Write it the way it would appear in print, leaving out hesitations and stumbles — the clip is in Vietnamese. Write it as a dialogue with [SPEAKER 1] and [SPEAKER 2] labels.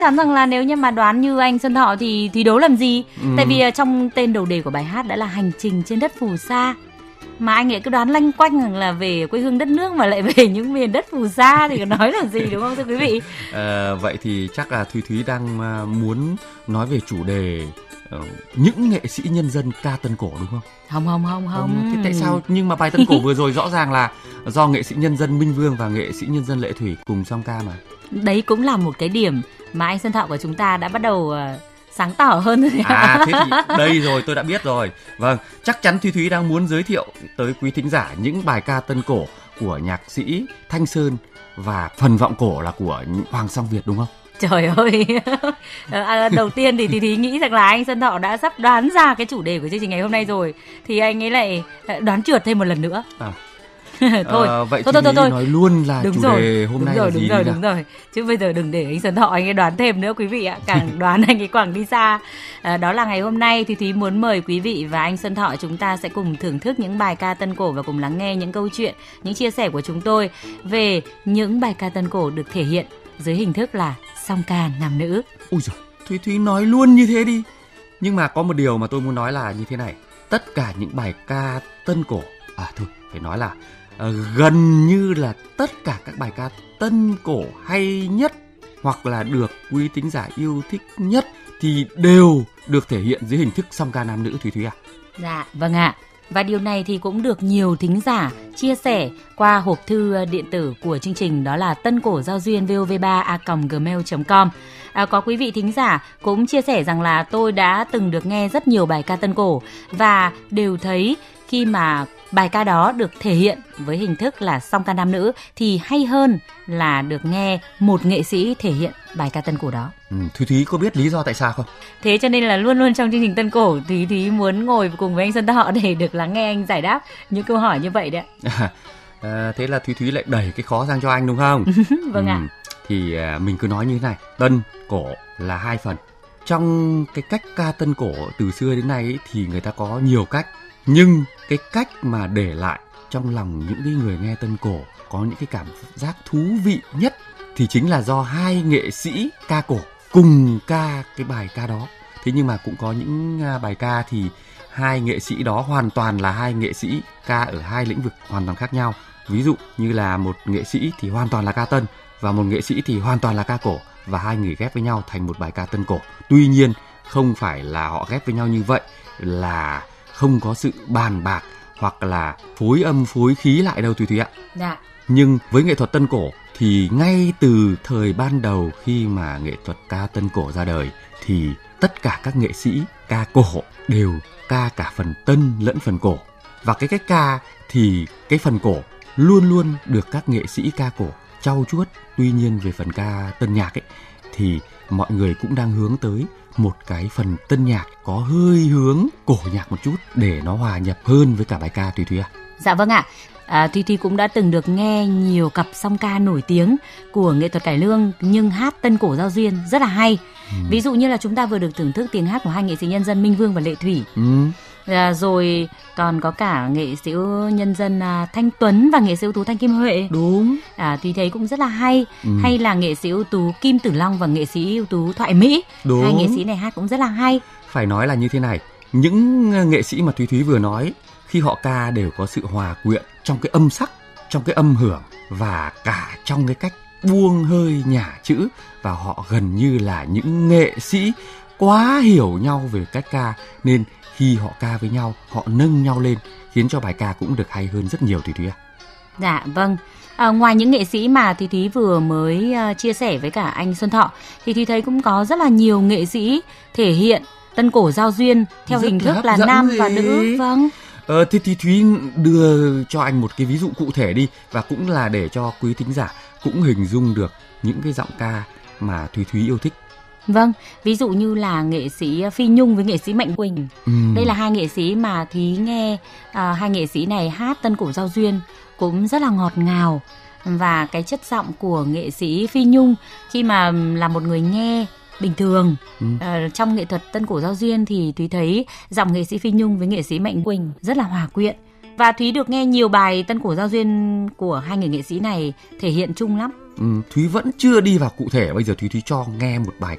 [SPEAKER 1] Chắn rằng là nếu như mà đoán như anh Xuân Thọ thì đố làm gì? Tại vì trong tên đầu đề của bài hát đã là hành trình trên đất phù sa. Mà anh ấy cứ đoán lanh quanh rằng là về quê hương đất nước mà lại về những miền đất phù sa thì có nói làm gì, đúng không thưa quý vị?
[SPEAKER 2] Vậy thì chắc là Thúy đang muốn nói về chủ đề những nghệ sĩ nhân dân ca tân cổ, đúng không?
[SPEAKER 1] Không.
[SPEAKER 2] Thế tại sao? Nhưng mà bài tân cổ vừa rồi rõ ràng là do nghệ sĩ nhân dân Minh Vương và nghệ sĩ nhân dân Lệ Thủy cùng song ca mà.
[SPEAKER 1] Đấy cũng là một cái điểm mà anh Xuân Thọ của chúng ta đã bắt đầu sáng tỏ hơn rồi.
[SPEAKER 2] Thế thì đây rồi, tôi đã biết rồi. Vâng, chắc chắn Thúy đang muốn giới thiệu tới quý thính giả những bài ca tân cổ của nhạc sĩ Thanh Sơn và phần vọng cổ là của Hoàng Song Việt, đúng không?
[SPEAKER 1] Trời ơi, đầu tiên thì Thúy nghĩ rằng là anh Xuân Thọ đã sắp đoán ra cái chủ đề của chương trình ngày hôm nay rồi, thì anh ấy lại đoán trượt thêm một lần nữa. Thôi,
[SPEAKER 2] vậy
[SPEAKER 1] thôi,
[SPEAKER 2] nói luôn là
[SPEAKER 1] đúng
[SPEAKER 2] chủ
[SPEAKER 1] rồi,
[SPEAKER 2] đề hôm nay là gì?
[SPEAKER 1] Đúng rồi. Chứ bây giờ đừng để anh Xuân Thọ anh ấy đoán thêm nữa quý vị ạ, càng đoán anh ấy càng đi xa. Đó là ngày hôm nay thì Thúy muốn mời quý vị và anh Xuân Thọ chúng ta sẽ cùng thưởng thức những bài ca tân cổ và cùng lắng nghe những câu chuyện, những chia sẻ của chúng tôi về những bài ca tân cổ được thể hiện dưới hình thức là song ca nam nữ.
[SPEAKER 2] Ui giời, Thúy nói luôn như thế đi. Nhưng mà có một điều mà tôi muốn nói là như thế này. Tất cả những bài ca tân cổ, phải nói là gần như là tất cả các bài ca tân cổ hay nhất hoặc là được quý thính giả yêu thích nhất thì đều được thể hiện dưới hình thức song ca nam nữ, Thúy à?
[SPEAKER 1] Dạ, vâng ạ. Và điều này thì cũng được nhiều thính giả chia sẻ qua hộp thư điện tử của chương trình, đó là tân cổ giao duyên vov3a@gmail.com. Có quý vị thính giả cũng chia sẻ rằng là tôi đã từng được nghe rất nhiều bài ca tân cổ và đều thấy khi mà bài ca đó được thể hiện với hình thức là song ca nam nữ thì hay hơn là được nghe một nghệ sĩ thể hiện bài ca tân cổ đó.
[SPEAKER 2] Thúy có biết lý do tại sao không?
[SPEAKER 1] Thế cho nên là luôn luôn trong chương trình tân cổ Thúy muốn ngồi cùng với anh Xuân Thọ để được lắng nghe anh giải đáp những câu hỏi như vậy đấy ạ.
[SPEAKER 2] Thế là Thúy lại đẩy cái khó sang cho anh đúng không?
[SPEAKER 1] Vâng ạ.
[SPEAKER 2] Thì mình cứ nói như thế này, tân cổ là hai phần. Trong cái cách ca tân cổ từ xưa đến nay ấy, thì người ta có nhiều cách. Nhưng cái cách mà để lại trong lòng những cái người nghe tân cổ có những cái cảm giác thú vị nhất thì chính là do hai nghệ sĩ ca cổ cùng ca cái bài ca đó. Thế nhưng mà cũng có những bài ca thì hai nghệ sĩ đó hoàn toàn là hai nghệ sĩ ca ở hai lĩnh vực hoàn toàn khác nhau. Ví dụ như là một nghệ sĩ thì hoàn toàn là ca tân và một nghệ sĩ thì hoàn toàn là ca cổ, và hai người ghép với nhau thành một bài ca tân cổ. Tuy nhiên không phải là họ ghép với nhau như vậy là không có sự bàn bạc hoặc là phối âm phối khí lại đâu Thúy ạ.
[SPEAKER 1] Dạ.
[SPEAKER 2] Nhưng với nghệ thuật tân cổ thì ngay từ thời ban đầu khi mà nghệ thuật ca tân cổ ra đời thì tất cả các nghệ sĩ ca cổ đều ca cả phần tân lẫn phần cổ. Và cái cách ca thì cái phần cổ luôn luôn được các nghệ sĩ ca cổ trau chuốt. Tuy nhiên về phần ca tân nhạc ấy thì mọi người cũng đang hướng tới một cái phần tân nhạc có hơi hướng cổ nhạc một chút để nó hòa nhập hơn với cả bài ca Thúy ạ.
[SPEAKER 1] Dạ vâng ạ. Thúy cũng đã từng được nghe nhiều cặp song ca nổi tiếng của nghệ thuật cải lương nhưng hát tân cổ giao duyên rất là hay. Ví dụ như là chúng ta vừa được thưởng thức tiếng hát của hai nghệ sĩ nhân dân Minh Vương và Lệ Thủy. Rồi còn có cả nghệ sĩ nhân dân Thanh Tuấn và nghệ sĩ ưu tú Thanh Kim Huệ.
[SPEAKER 2] Đúng.
[SPEAKER 1] Thúy thấy cũng rất là hay. Hay là nghệ sĩ ưu tú Kim Tử Long và nghệ sĩ ưu tú Thoại Mỹ.
[SPEAKER 2] Đúng.
[SPEAKER 1] Hai nghệ sĩ này hát cũng rất là hay.
[SPEAKER 2] Phải nói là như thế này, những nghệ sĩ mà Thúy vừa nói khi họ ca đều có sự hòa quyện trong cái âm sắc, trong cái âm hưởng và cả trong cái cách buông hơi nhả chữ, và họ gần như là những nghệ sĩ quá hiểu nhau về cách ca, nên khi họ ca với nhau họ nâng nhau lên khiến cho bài ca cũng được hay hơn rất nhiều Thúy ạ.
[SPEAKER 1] Dạ vâng. Ngoài những nghệ sĩ mà Thúy vừa mới chia sẻ với cả anh Xuân Thọ thì Thúy thấy cũng có rất là nhiều nghệ sĩ thể hiện tân cổ giao duyên theo rất hình thức là nam và nữ. Vâng.
[SPEAKER 2] Thì Thúy đưa cho anh một cái ví dụ cụ thể đi, và cũng là để cho quý thính giả cũng hình dung được những cái giọng ca mà Thúy yêu thích.
[SPEAKER 1] Vâng, ví dụ như là nghệ sĩ Phi Nhung với nghệ sĩ Mạnh Quỳnh. Đây là hai nghệ sĩ mà Thúy nghe hai nghệ sĩ này hát tân cổ giao duyên cũng rất là ngọt ngào. Và cái chất giọng của nghệ sĩ Phi Nhung khi mà là một người nghe bình thường trong nghệ thuật tân cổ giao duyên thì Thúy thấy giọng nghệ sĩ Phi Nhung với nghệ sĩ Mạnh Quỳnh rất là hòa quyện. Và Thúy được nghe nhiều bài tân cổ giao duyên của hai người nghệ sĩ này thể hiện chung lắm.
[SPEAKER 2] Thúy vẫn chưa đi vào cụ thể. Bây giờ Thúy cho nghe một bài